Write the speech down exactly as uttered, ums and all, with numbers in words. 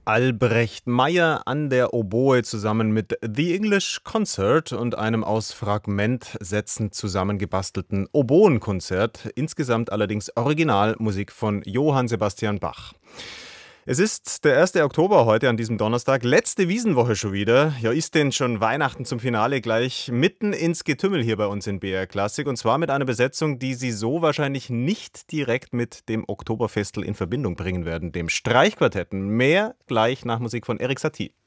Albrecht Meyer an der Oboe zusammen mit The English Concert und einem aus Fragmentsätzen zusammengebastelten Oboenkonzert, insgesamt allerdings Originalmusik von Johann Sebastian Bach. Es ist der erste Oktober heute an diesem Donnerstag, letzte Wiesenwoche schon wieder. Ja, ist denn schon Weihnachten zum Finale gleich mitten ins Getümmel hier bei uns in B R Klassik, und zwar mit einer Besetzung, die Sie so wahrscheinlich nicht direkt mit dem Oktoberfestl in Verbindung bringen werden, dem Streichquartetten. Mehr gleich nach Musik von Erik Satie.